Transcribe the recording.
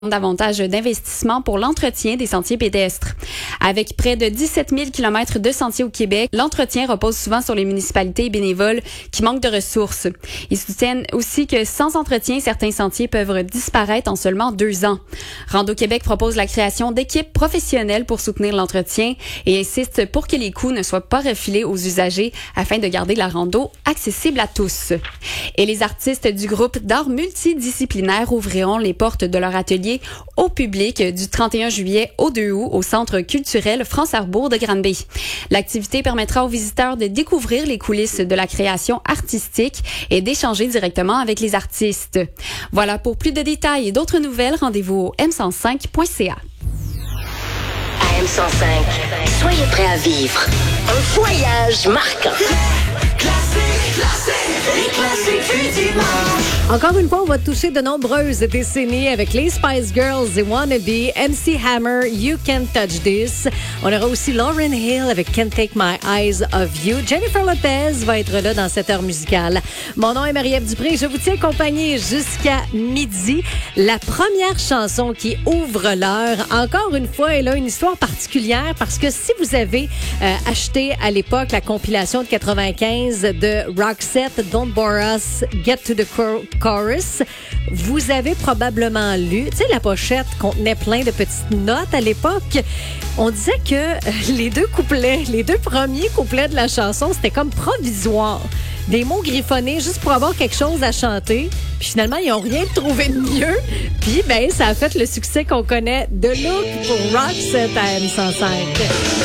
davantage d'investissements pour l'entretien des sentiers pédestres. Avec près de 17 000 km de sentiers au Québec, l'entretien repose souvent sur les municipalités et bénévoles qui manquent de ressources. Ils soutiennent aussi que sans entretien, certains sentiers peuvent disparaître en seulement 2 ans. Rando Québec propose la création d'équipes professionnelles pour soutenir l'entretien et insiste pour que les coûts ne soient pas refilés aux usagers afin de garder la rando accessible à tous. Et les artistes du groupe d'art multidisciplinaire ouvriront les portes de leur atelier au public du 31 juillet au 2 août au Centre culturel France-Arbour de Granby. L'activité permettra aux visiteurs de découvrir les coulisses de la création artistique et d'échanger directement avec les artistes. Voilà, pour plus de détails et d'autres nouvelles, rendez-vous au m105.ca. À M105, soyez prêts à vivre un voyage marquant. Encore une fois, on va toucher de nombreuses décennies avec les Spice Girls et Wannabe, MC Hammer, You Can't Touch This. On aura aussi Lauryn Hill avec Can't Take My Eyes Off You. Jennifer Lopez va être là dans cette heure musicale. Mon nom est Marie-Ève Dupré. Je vous tiens compagnie jusqu'à midi. La première chanson qui ouvre l'heure, encore une fois, elle a une histoire particulière parce que si vous avez acheté à l'époque la compilation de 95 de Roxette, Don't Bore Us, Get to the Chorus, vous avez probablement lu, tu sais, la pochette contenait plein de petites notes à l'époque. On disait que les deux premiers couplets de la chanson, c'était comme provisoire. Des mots griffonnés juste pour avoir quelque chose à chanter. Puis finalement, ils n'ont rien trouvé de mieux. Puis, ça a fait le succès qu'on connaît de Look pour Roxette à M105.